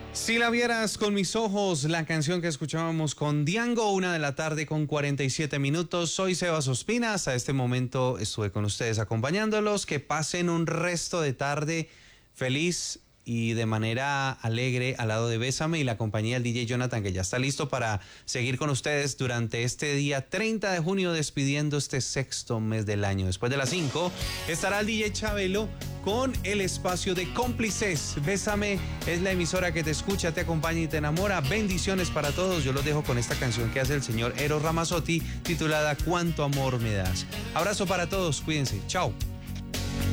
Si la vieras con mis ojos, la canción que escuchábamos con Diango, 1:47 PM. Soy Sebas Ospina, hasta este momento estuve con ustedes acompañándolos. Que pasen un resto de tarde feliz y de manera alegre al lado de Bésame y la compañía del DJ Jonathan, que ya está listo para seguir con ustedes durante este día 30 de junio, despidiendo este sexto mes del año. Después de las 5 estará el DJ Chabelo con el espacio de Cómplices. Bésame es la emisora que te escucha, te acompaña y te enamora. Bendiciones para todos. Yo los dejo con esta canción que hace el señor Eros Ramazzotti, titulada Cuánto amor me das. Abrazo para todos, cuídense, chao.